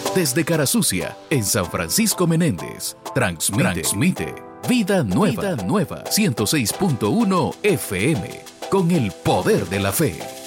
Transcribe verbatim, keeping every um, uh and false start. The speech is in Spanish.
Desde Carasucia, en San Francisco Menéndez, transmite, transmite Vida Nueva, Vida Nueva, ciento seis punto uno F M, con el poder de la fe.